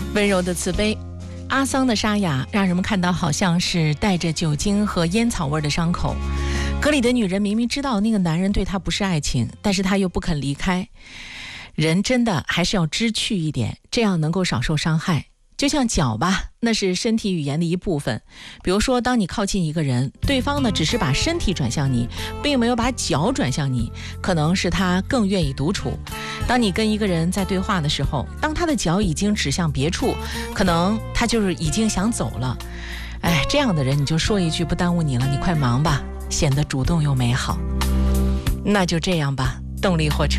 温柔的慈悲。阿桑的沙哑让人们看到好像是带着酒精和烟草味的伤口。歌里的女人明明知道那个男人对她不是爱情，但是她又不肯离开。人真的还是要知趣一点，这样能够少受伤害。就像脚吧，那是身体语言的一部分。比如说，当你靠近一个人，对方呢只是把身体转向你，并没有把脚转向你，可能是他更愿意独处。当你跟一个人在对话的时候，当他的脚已经指向别处，可能他就是已经想走了。这样的人你就说一句不耽误你了，你快忙吧，显得主动又美好。那就这样吧，动力火车。